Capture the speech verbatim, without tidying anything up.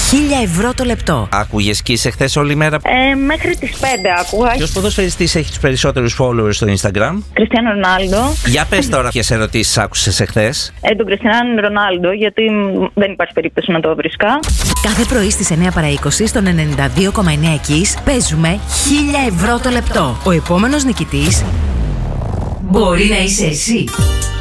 χίλια ευρώ το λεπτό. Άκουγες Kiss εχθές όλη μέρα? Ε, μέχρι τις πέντε άκουγα. Ποιος ποδοσφαιριστής έχει τους περισσότερους followers στο Instagram? Κριστιάνο Ρονάλντο. Για πες τώρα ποιες ερωτήσεις άκουσες εχθές. Ε, τον Κριστιάνο Ρονάλντο, γιατί δεν υπάρχει περίπτωση να το βρίσκα. Κάθε πρωί στις εννιά παρά είκοσι στον ενενήντα δύο κόμμα εννιά Kiss παίζουμε χίλια ευρώ το λεπτό. Ο επόμενος νικητής μπορεί να είσαι εσύ.